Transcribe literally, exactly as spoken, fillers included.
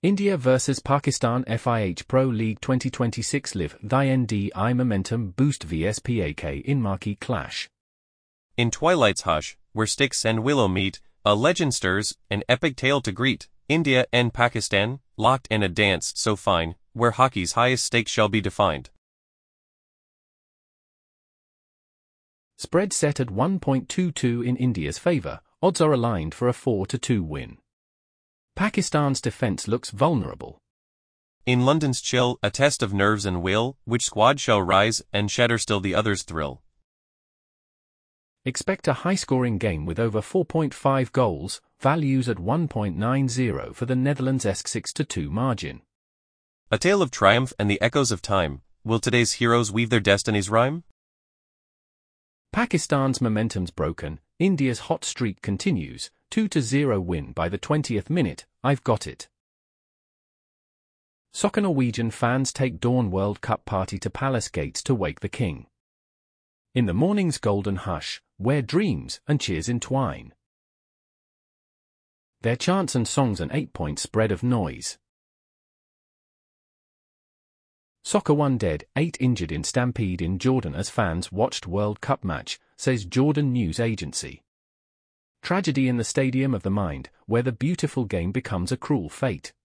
India versus Pakistan F I H Pro League twenty twenty-six Live Thy N D I Momentum Boost vs P A K in marquee clash. In twilight's hush, where Styx and Willow meet, a legend stirs, an epic tale to greet. India and Pakistan, locked in a dance so fine, where hockey's highest stakes shall be defined. Spread set at one point two two in India's favour, odds are aligned for a four to two win. Pakistan's defence looks vulnerable. In London's chill, a test of nerves and will, which squad shall rise and shatter still the others' thrill. Expect a high-scoring game with over four point five goals, values at one point nine zero for the Netherlands' six to two margin. A tale of triumph and the echoes of time, will today's heroes weave their destinies rhyme? Pakistan's momentum's broken, India's hot streak continues, two to zero win by the twentieth minute, I've got it. Soccer Norwegian fans take dawn World Cup party to Palace Gates to wake the king. In the morning's golden hush, where dreams and cheers entwine. Their chants and songs an eight-point spread of noise. Soccer one dead, eight injured in stampede in Jordan as fans watched World Cup match, says Jordan News Agency. Tragedy in the stadium of the mind, where the beautiful game becomes a cruel fate.